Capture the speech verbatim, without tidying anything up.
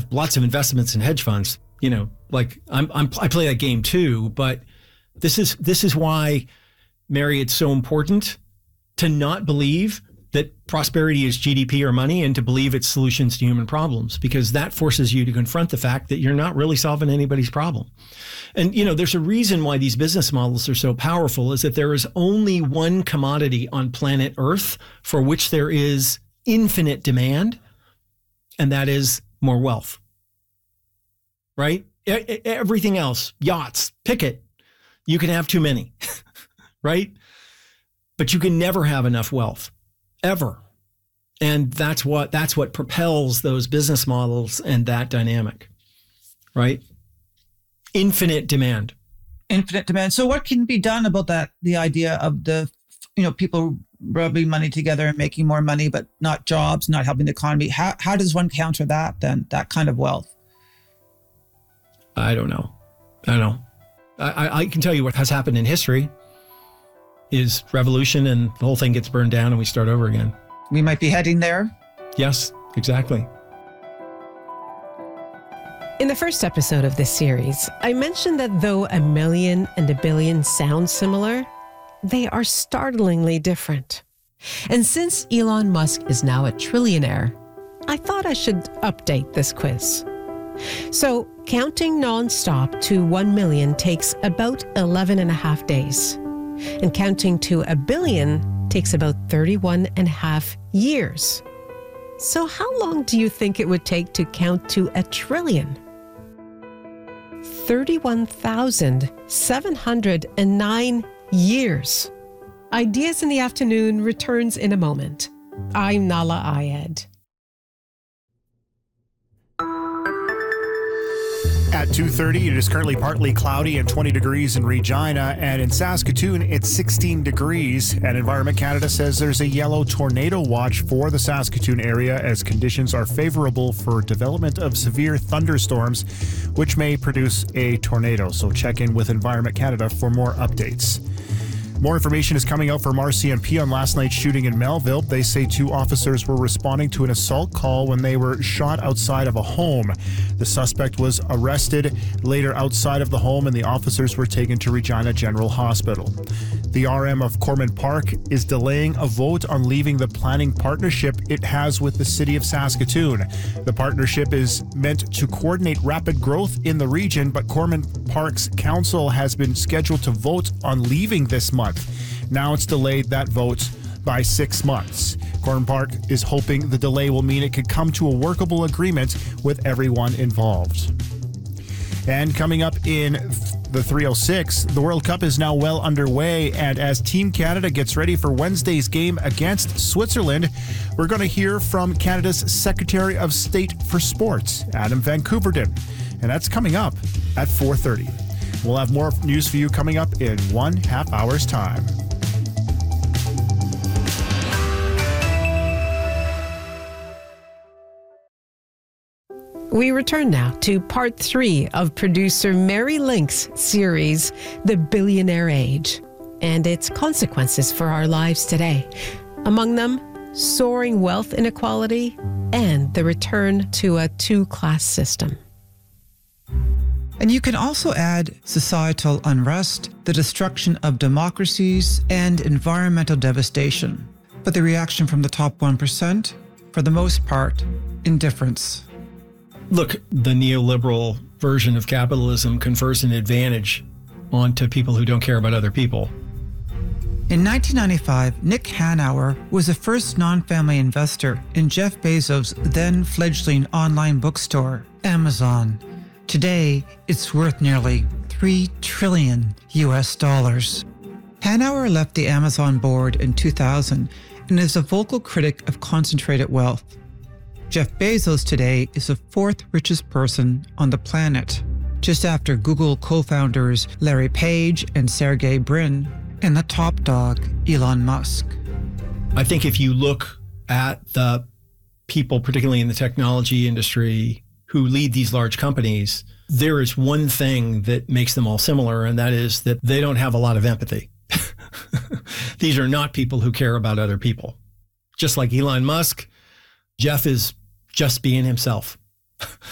lots of investments in hedge funds. You know, like I'm, I'm I play that game too. But this is this is why, Mary, it's so important to not believe that prosperity is G D P or money, and to believe it's solutions to human problems, because that forces you to confront the fact that you're not really solving anybody's problem. And, you know, there's a reason why these business models are so powerful, is that there is only one commodity on planet Earth for which there is infinite demand, and that is more wealth, right? E- everything else, yachts, pick it. You can have too many, right? But you can never have enough wealth. Ever. And that's what that's what propels those business models and that dynamic, right? Infinite demand. Infinite demand. So what can be done about that? The idea of the, you know, people rubbing money together and making more money, but not jobs, not helping the economy. How how does one counter that then, that kind of wealth? I don't know. I don't know. I, I can tell you what has happened in history is revolution, and the whole thing gets burned down and we start over again. We might be heading there. Yes, exactly. In the first episode of this series, I mentioned that though a million and a billion sound similar, they are startlingly different. And since Elon Musk is now a trillionaire, I thought I should update this quiz. So counting nonstop to one million takes about eleven and a half days. And counting to a billion takes about thirty-one and a half years. So how long do you think it would take to count to a trillion? thirty-one thousand seven hundred nine years. Ideas in the Afternoon returns in a moment. I'm Nahlah Ayed. At two thirty, it is currently partly cloudy and twenty degrees in Regina, and in Saskatoon, it's sixteen degrees. And Environment Canada says there's a yellow tornado watch for the Saskatoon area as conditions are favorable for development of severe thunderstorms, which may produce a tornado. So check in with Environment Canada for more updates. More information is coming out from R C M P on last night's shooting in Melville. They say two officers were responding to an assault call when they were shot outside of a home. The suspect was arrested later outside of the home, and the officers were taken to Regina General Hospital. The R M of Corman Park is delaying a vote on leaving the planning partnership it has with the City of Saskatoon. The partnership is meant to coordinate rapid growth in the region, but Corman Park's council has been scheduled to vote on leaving this month. Now it's delayed that vote by six months. Corman Park is hoping the delay will mean it could come to a workable agreement with everyone involved. And coming up in the three oh six, the World Cup is now well underway, and as Team Canada gets ready for Wednesday's game against Switzerland, we're going to hear from Canada's Secretary of State for Sports, Adam Van Koeverden, and that's coming up at four thirty. We'll have more news for you coming up in one half hour's time. We return now to part three of producer Mary Link's series, The Billionaire Age, and its consequences for our lives today. Among them, soaring wealth inequality and the return to a two-class system. And you can also add societal unrest, the destruction of democracies, and environmental devastation. But the reaction from the top one percent, for the most part, indifference. Look, the neoliberal version of capitalism confers an advantage onto people who don't care about other people. In nineteen ninety-five, Nick Hanauer was the first non-family investor in Jeff Bezos' then fledgling online bookstore, Amazon. Today, it's worth nearly three trillion U S dollars. Hanauer left the Amazon board in two thousand and is a vocal critic of concentrated wealth. Jeff Bezos today is the fourth richest person on the planet, just after Google co-founders Larry Page and Sergey Brin, and the top dog, Elon Musk. I think if you look at the people, particularly in the technology industry, who lead these large companies, there is one thing that makes them all similar, and that is that they don't have a lot of empathy. These are not people who care about other people. Just like Elon Musk, Jeff is just being himself.